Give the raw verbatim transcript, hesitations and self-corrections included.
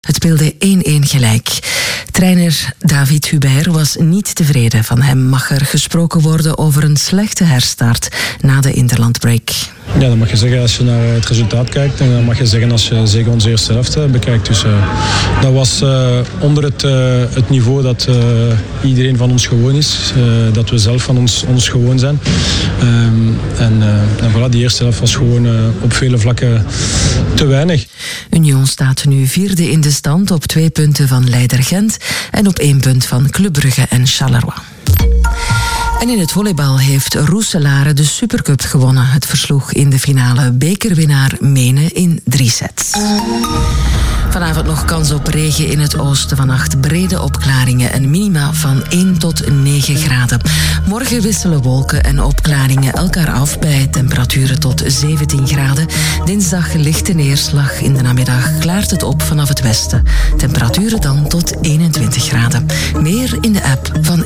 Het speelde één-één gelijk. Trainer David Hubert was niet tevreden. Van hem mag er gesproken worden over een slechte herstart na de interlandbreak. Ja, dat mag je zeggen als je naar het resultaat kijkt. En dat mag je zeggen als je zeker onze eerste helft bekijkt. Dus uh, dat was uh, onder het, uh, het niveau dat uh, iedereen van ons gewoon is. Uh, dat we zelf van ons, ons gewoon zijn. Um, en, uh, en voilà, die eerste helft was gewoon uh, op vele vlakken te weinig. Union staat nu vierde in de stand op twee punten van leider Gent en op één punt van Club Brugge en Charleroi. En in het volleybal heeft Roeselare de Supercup gewonnen. Het versloeg in de finale bekerwinnaar Menen in drie sets. Vanavond nog kans op regen in het oosten. Vannacht brede opklaringen en minima van één tot negen graden. Morgen wisselen wolken en opklaringen elkaar af bij temperaturen tot zeventien graden. Dinsdag lichte neerslag. In de namiddag klaart het op vanaf het westen. Temperaturen dan tot eenentwintig graden. Meer in de app van